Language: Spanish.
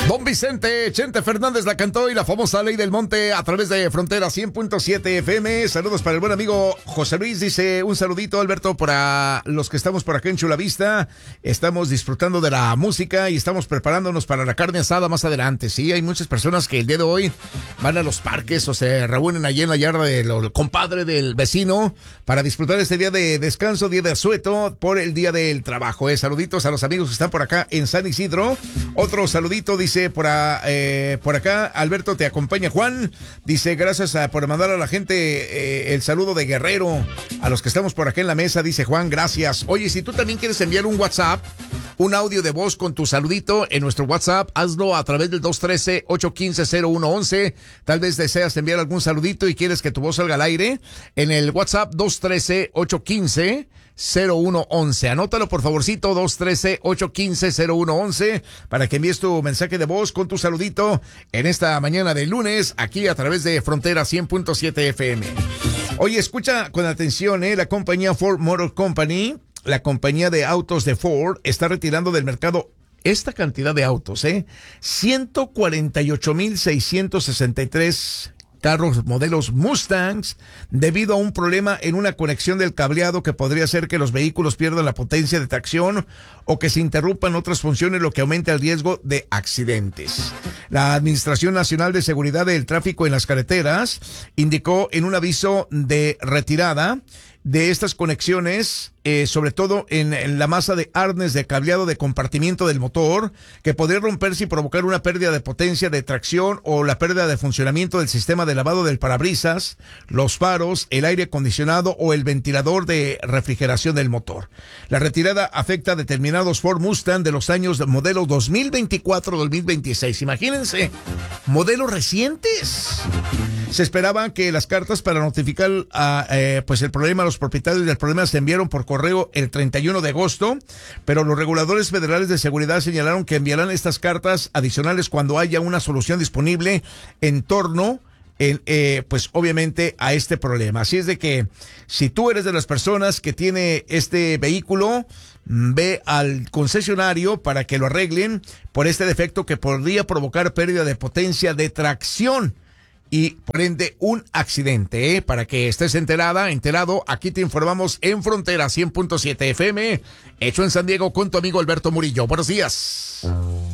Don Vicente Chente Fernández la cantó y la famosa Ley del Monte a través de Frontera 100.7 FM. Saludos para el buen amigo José Luis. Dice un saludito, Alberto, para los que estamos por acá en Chula Vista. Estamos disfrutando de la música y estamos preparándonos para la carne asada más adelante. Sí, hay muchas personas que el día de hoy van a los parques o se reúnen allí en la yarda del compadre del vecino para disfrutar este día de descanso, día de asueto por el día del trabajo. Saluditos a los amigos que están por acá en San Isidro. Otro saludito, dice por acá, Alberto, te acompaña Juan. Dice, gracias por mandar a la gente el saludo de Guerrero, a los que estamos por acá en la mesa, dice Juan, gracias. Oye, si tú también quieres enviar un WhatsApp, un audio de voz con tu saludito en nuestro WhatsApp, hazlo a través del 213-815-0111. Tal vez deseas enviar algún saludito y quieres que tu voz salga al aire en el WhatsApp 213-815-0111. Anótalo por favorcito, 213-815-0111 para que envíes tu mensaje de voz con tu saludito en esta mañana de lunes aquí a través de Frontera 100.7 FM. Oye, escucha con atención, la compañía Ford Motor Company, la compañía de autos de Ford, está retirando del mercado esta cantidad de autos, 148,663 carros modelos Mustangs debido a un problema en una conexión del cableado que podría hacer que los vehículos pierdan la potencia de tracción o que se interrumpan otras funciones, lo que aumenta el riesgo de accidentes. La Administración Nacional de Seguridad del Tráfico en las Carreteras indicó en un aviso de retirada de estas conexiones, sobre todo en la masa de arnes de cableado de compartimiento del motor, que podría romperse y provocar una pérdida de potencia de tracción o la pérdida de funcionamiento del sistema de lavado del parabrisas, los faros, el aire acondicionado o el ventilador de refrigeración del motor. La retirada afecta a determinados Ford Mustang de los años de modelo 2024-2026. Imagínense, modelos recientes. Se esperaba que las cartas para notificar pues el problema a los propietarios del problema se enviaron por correo el 31 de agosto, pero los reguladores federales de seguridad señalaron que enviarán estas cartas adicionales cuando haya una solución disponible en torno pues obviamente a este problema. Así es de que si tú eres de las personas que tiene este vehículo, ve al concesionario para que lo arreglen por este defecto que podría provocar pérdida de potencia de tracción y por ende un accidente, para que estés enterado, aquí te informamos en Frontera 100.7 FM, hecho en San Diego con tu amigo Alberto Murillo. Buenos días.